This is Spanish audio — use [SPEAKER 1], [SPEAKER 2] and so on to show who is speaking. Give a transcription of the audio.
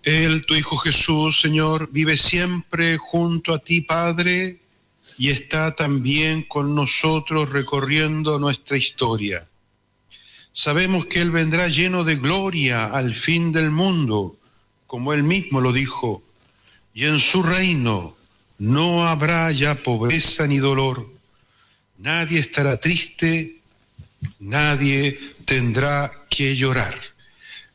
[SPEAKER 1] Él, tu Hijo Jesús, Señor, vive siempre junto a ti, Padre, y está también con nosotros recorriendo nuestra historia. Sabemos que Él vendrá lleno de gloria al fin del mundo, como Él mismo lo dijo, y en su reino no habrá ya pobreza ni dolor. Nadie estará triste, nadie tendrá que llorar.